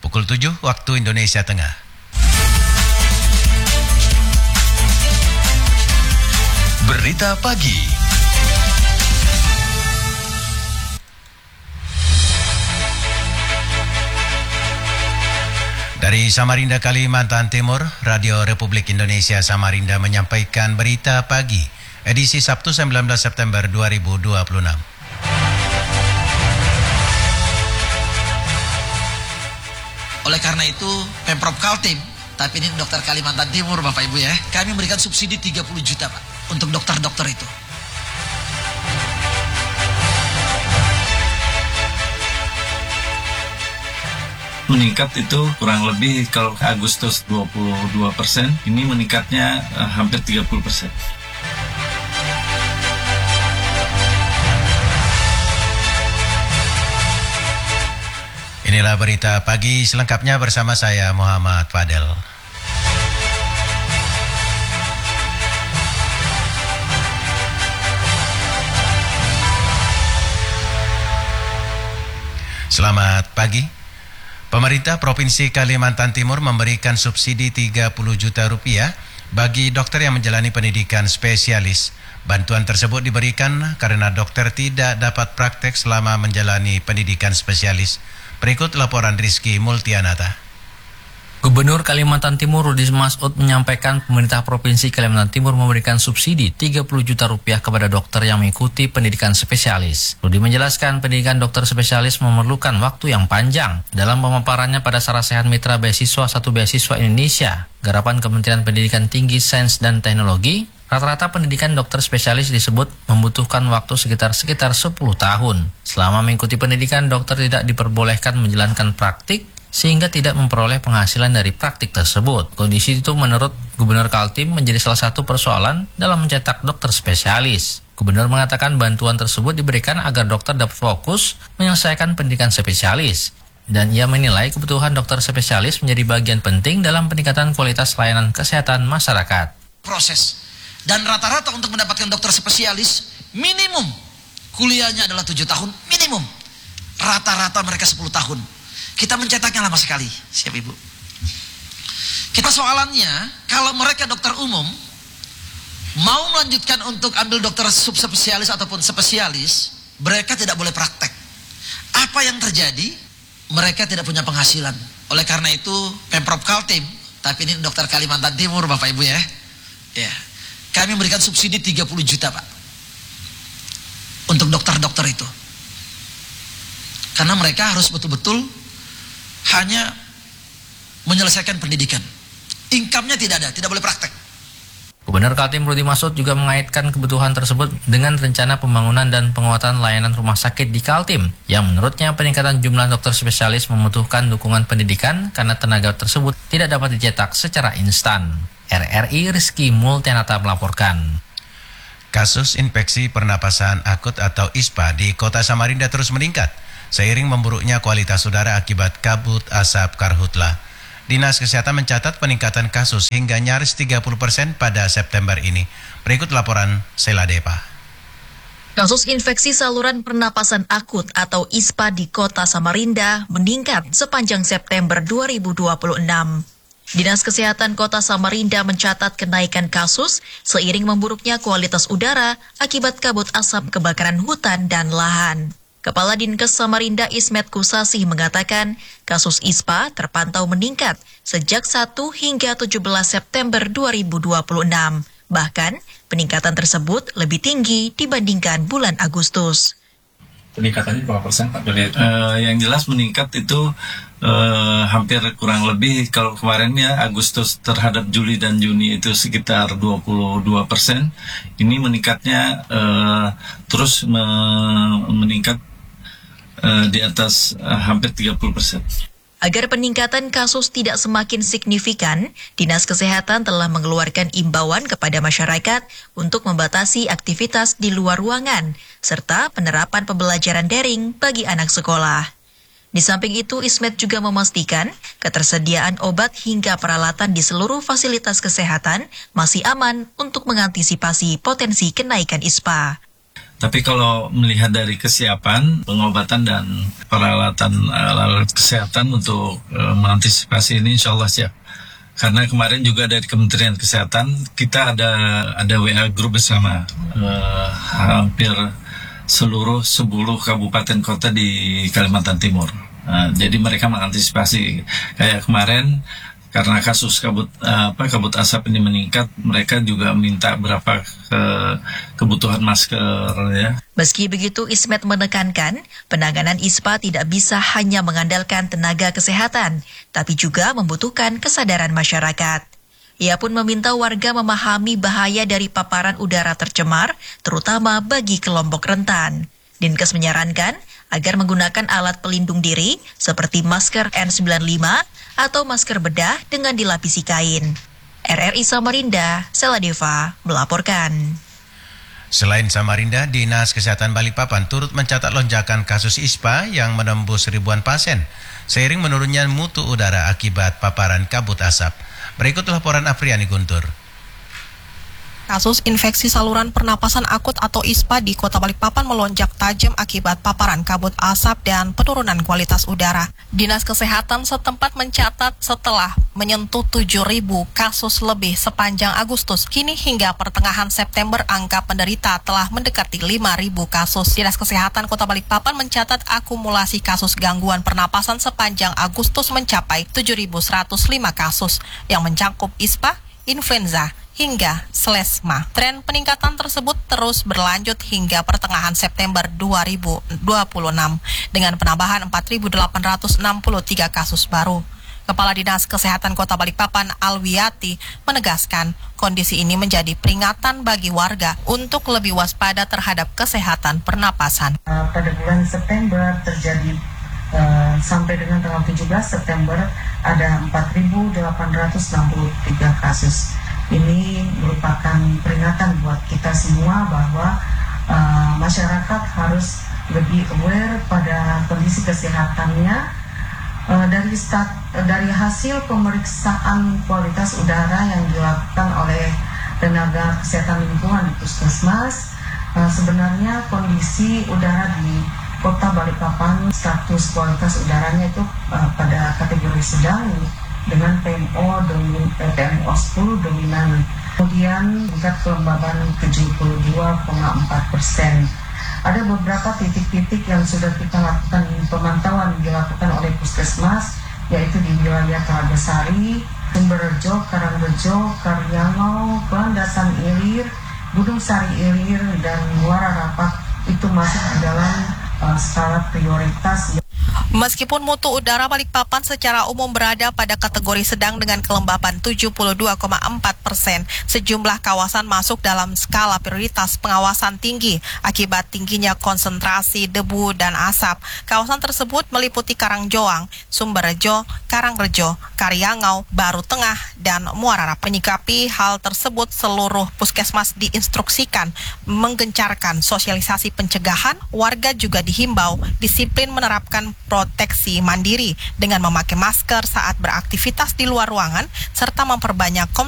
pukul 7 waktu Indonesia Tengah. Berita pagi. Dari Samarinda, Kalimantan Timur, Radio Republik Indonesia Samarinda menyampaikan berita pagi, edisi Sabtu 19 September 2026. Oleh karena itu, Pemprov Kaltim, tapi ini dokter Kalimantan Timur Bapak Ibu ya, kami memberikan subsidi 30 juta Pak, untuk dokter-dokter itu. Meningkat itu kurang lebih kalau Agustus 22%, ini meningkatnya hampir 30%. Inilah berita pagi selengkapnya bersama saya Muhammad Fadel. Selamat pagi. Pemerintah Provinsi Kalimantan Timur memberikan subsidi 30 juta rupiah bagi dokter yang menjalani pendidikan spesialis. Bantuan tersebut diberikan karena dokter tidak dapat praktek selama menjalani pendidikan spesialis. Berikut laporan Rizky Multianata. Gubernur Kalimantan Timur Rudi Masud menyampaikan pemerintah Provinsi Kalimantan Timur memberikan subsidi 30 juta rupiah kepada dokter yang mengikuti pendidikan spesialis. Rudi menjelaskan pendidikan dokter spesialis memerlukan waktu yang panjang. Dalam pemaparannya pada Sarasehan Mitra Beasiswa 1 Beasiswa Indonesia, garapan Kementerian Pendidikan Tinggi, Sains dan Teknologi, rata-rata pendidikan dokter spesialis disebut membutuhkan waktu sekitar 10 tahun. Selama mengikuti pendidikan, dokter tidak diperbolehkan menjalankan praktik sehingga tidak memperoleh penghasilan dari praktik tersebut. Kondisi itu menurut Gubernur Kaltim menjadi salah satu persoalan dalam mencetak dokter spesialis. Gubernur mengatakan bantuan tersebut diberikan agar dokter dapat fokus menyelesaikan pendidikan spesialis. Dan ia menilai kebutuhan dokter spesialis menjadi bagian penting dalam peningkatan kualitas layanan kesehatan masyarakat. Proses. Dan rata-rata untuk mendapatkan dokter spesialis, minimum kuliahnya adalah 7 tahun, minimum. Rata-rata mereka 10 tahun. Kita mencetaknya lama sekali, siap Ibu. Kita soalannya, kalau mereka dokter umum mau melanjutkan untuk ambil dokter subspesialis ataupun spesialis, mereka tidak boleh praktek. Apa yang terjadi? Mereka tidak punya penghasilan. Oleh karena itu, Pemprov Kaltim, tapi ini dokter Kalimantan Timur Bapak Ibu ya, kami memberikan subsidi 30 juta Pak untuk dokter-dokter itu. Karena mereka harus betul-betul hanya menyelesaikan pendidikan. Income-nya tidak ada, tidak boleh praktek. Gubernur Kaltim Rudi Masud juga mengaitkan kebutuhan tersebut dengan rencana pembangunan dan penguatan layanan rumah sakit di Kaltim, yang menurutnya peningkatan jumlah dokter spesialis membutuhkan dukungan pendidikan karena tenaga tersebut tidak dapat dicetak secara instan. RRI Rizky Multianata melaporkan. Kasus infeksi pernapasan akut atau ISPA di Kota Samarinda terus meningkat seiring memburuknya kualitas udara akibat kabut asap karhutla. Dinas Kesehatan mencatat peningkatan kasus hingga nyaris 30% pada September ini. Berikut laporan Sela Depa. Kasus infeksi saluran pernapasan akut atau ISPA di Kota Samarinda meningkat sepanjang September 2026. Dinas Kesehatan Kota Samarinda mencatat kenaikan kasus seiring memburuknya kualitas udara akibat kabut asap kebakaran hutan dan lahan. Kepala Dinkes Samarinda Ismet Kusasih mengatakan kasus ISPA terpantau meningkat sejak 1 hingga 17 September 2026. Bahkan peningkatan tersebut lebih tinggi dibandingkan bulan Agustus. Peningkatannya berapa persen Pak? Yang jelas meningkat itu hampir kurang lebih, kalau kemarinnya Agustus terhadap Juli dan Juni itu sekitar 22%. Ini meningkatnya terus meningkat di atas hampir 30%. Agar peningkatan kasus tidak semakin signifikan, Dinas Kesehatan telah mengeluarkan imbauan kepada masyarakat untuk membatasi aktivitas di luar ruangan, serta penerapan pembelajaran daring bagi anak sekolah. Di samping itu, Ismet juga memastikan ketersediaan obat hingga peralatan di seluruh fasilitas kesehatan masih aman untuk mengantisipasi potensi kenaikan ISPA. Tapi kalau melihat dari kesiapan pengobatan dan peralatan alat kesehatan untuk mengantisipasi ini, insya Allah siap. Karena kemarin juga dari Kementerian Kesehatan kita ada WA grup bersama hampir seluruh 10 kabupaten kota di Kalimantan Timur. Jadi mereka mengantisipasi kayak kemarin. Karena kasus kabut asap ini meningkat, mereka juga minta berapa kebutuhan masker ya. Meski begitu, Ismet menekankan penanganan ISPA tidak bisa hanya mengandalkan tenaga kesehatan, tapi juga membutuhkan kesadaran masyarakat. Ia pun meminta warga memahami bahaya dari paparan udara tercemar, terutama bagi kelompok rentan. Dinkes menyarankan agar menggunakan alat pelindung diri seperti masker N95 atau masker bedah dengan dilapisi kain. RRI Samarinda, Seladeva melaporkan. Selain Samarinda, Dinas Kesehatan Balikpapan turut mencatat lonjakan kasus ISPA yang menembus ribuan pasien seiring menurunnya mutu udara akibat paparan kabut asap. Berikut laporan Afriani Guntur. Kasus infeksi saluran pernapasan akut atau ISPA di Kota Balikpapan melonjak tajam akibat paparan kabut asap dan penurunan kualitas udara. Dinas Kesehatan setempat mencatat setelah menyentuh 7.000 kasus lebih sepanjang Agustus, kini hingga pertengahan September angka penderita telah mendekati 5.000 kasus. Dinas Kesehatan Kota Balikpapan mencatat akumulasi kasus gangguan pernapasan sepanjang Agustus mencapai 7.105 kasus yang mencakup ISPA, influenza, hingga selesma. Tren peningkatan tersebut terus berlanjut hingga pertengahan September 2026 dengan penambahan 4.863 kasus baru. Kepala Dinas Kesehatan Kota Balikpapan Alwiati menegaskan kondisi ini menjadi peringatan bagi warga untuk lebih waspada terhadap kesehatan pernapasan. Pada bulan September terjadi sampai dengan tanggal 17 September ada 4.863 kasus. Ini merupakan peringatan buat kita semua bahwa masyarakat harus lebih aware pada kondisi kesehatannya. Dari hasil pemeriksaan kualitas udara yang dilakukan oleh tenaga kesehatan lingkungan di Puskesmas, sebenarnya kondisi udara di Kota Balikpapan status kualitas udaranya itu pada kategori sedang dengan PMO 10 dominan. Kemudian tingkat kelembaban 72,4%. Ada beberapa titik-titik yang sudah kita lakukan pemantauan dilakukan oleh Puskesmas, yaitu di wilayah Telagasari, Sumberrejo, Karangrejo, Karyangau, Landasan Ilir, Gunung Sari Ilir, dan Muara Rapat itu masuk di dalam skala prioritas. Meskipun mutu udara Balikpapan secara umum berada pada kategori sedang dengan kelembaban 72,4%, sejumlah kawasan masuk dalam skala prioritas pengawasan tinggi akibat tingginya konsentrasi debu dan asap. Kawasan tersebut meliputi Karangjoang, Sumberrejo, Karangrejo, Karyangau, Baru Tengah, dan Muara Rapat. Menyikapi hal tersebut, seluruh puskesmas diinstruksikan menggencarkan sosialisasi pencegahan. Warga juga dihimbau disiplin menerapkan proteksi mandiri dengan memakai masker saat beraktivitas di luar ruangan serta memperbanyak